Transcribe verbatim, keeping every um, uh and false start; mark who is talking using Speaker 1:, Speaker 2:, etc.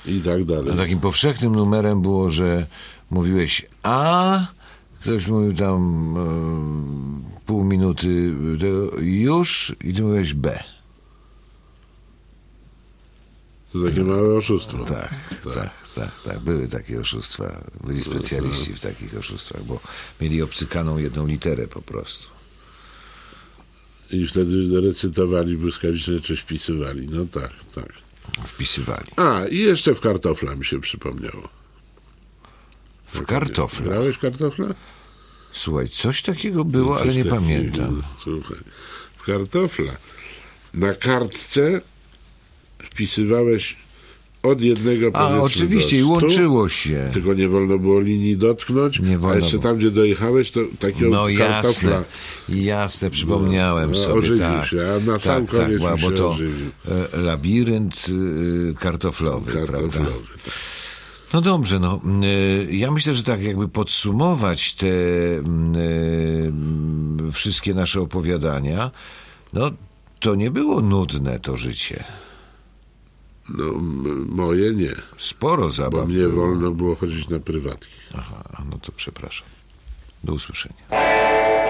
Speaker 1: I tak dalej.
Speaker 2: No, takim powszechnym numerem było, że mówiłeś A, ktoś mówił tam e, pół minuty to już i ty mówiłeś B.
Speaker 1: To takie małe oszustwo.
Speaker 2: Tak, tak, tak, tak, tak. Były takie oszustwa. Byli specjaliści w takich oszustwach, bo mieli obcykaną jedną literę po prostu.
Speaker 1: I wtedy recytowali błyskawicznie, czy wpisywali. No tak, tak.
Speaker 2: Wpisywali.
Speaker 1: A, i jeszcze w kartofla mi się przypomniało.
Speaker 2: W kartofla.
Speaker 1: Grałeś kartofla?
Speaker 2: Słuchaj, coś takiego było,
Speaker 1: Coś
Speaker 2: ale nie
Speaker 1: takiego.
Speaker 2: pamiętam.
Speaker 1: Słuchaj, w kartofla. Na kartce wpisywałeś od jednego,
Speaker 2: A,
Speaker 1: powiedzmy,
Speaker 2: oczywiście,
Speaker 1: do
Speaker 2: i
Speaker 1: stu,
Speaker 2: łączyło się.
Speaker 1: tylko nie wolno było linii dotknąć,
Speaker 2: Nie wolno
Speaker 1: a jeszcze
Speaker 2: było.
Speaker 1: tam, gdzie dojechałeś, to takiego
Speaker 2: No
Speaker 1: kartofla.
Speaker 2: jasne, jasne, przypomniałem
Speaker 1: No, no,
Speaker 2: sobie,
Speaker 1: ożywił
Speaker 2: tak.
Speaker 1: się, a na sam
Speaker 2: tak,
Speaker 1: koniec
Speaker 2: tak,
Speaker 1: mi
Speaker 2: bo
Speaker 1: się
Speaker 2: to
Speaker 1: ożywił.
Speaker 2: e, labirynt e, kartoflowy, prawda?
Speaker 1: Kartoflowy, tak.
Speaker 2: No dobrze, no. e, Ja myślę, że tak jakby podsumować te m, e, wszystkie nasze opowiadania, no to nie było nudne to życie.
Speaker 1: No, m- moje nie,
Speaker 2: Sporo zabaw
Speaker 1: bo mnie
Speaker 2: było.
Speaker 1: wolno było chodzić na prywatki.
Speaker 2: Aha, no to przepraszam. Do usłyszenia.